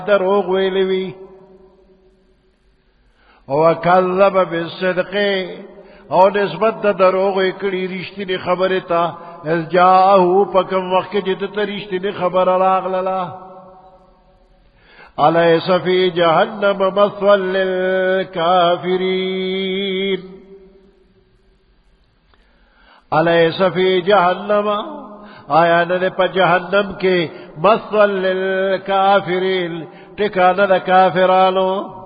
دروغ ویلوی وکذب بالصدق او نسبت د دروغ کړي رښتینی خبره تا از جاءه پکم وخت چې ته رښتینی خبره راغله الیس فی جهنم مثوى للکافرین الیس فی جهنم آیا نه په جهنم کې مثوى للکافرین ټکانه د کافرانو